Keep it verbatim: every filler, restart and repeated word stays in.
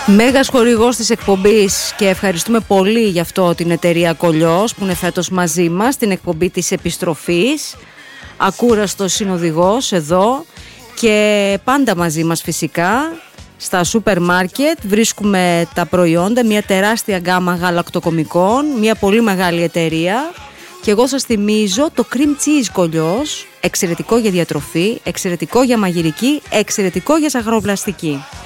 Μέγας χορηγός της εκπομπής και ευχαριστούμε πολύ γι' αυτό την εταιρεία Κολλιός που είναι φέτος μαζί μας στην εκπομπή της επιστροφής. Ακούραστος συνοδηγός εδώ και πάντα μαζί μας φυσικά. Στα σούπερ μάρκετ βρίσκουμε τα προϊόντα, μια τεράστια γκάμα γαλακτοκομικών, μια πολύ μεγάλη εταιρεία. Και εγώ σας θυμίζω το cream cheese Κολλιός, εξαιρετικό για διατροφή, εξαιρετικό για μαγειρική, εξαιρετικό για ζαχαροπλαστική.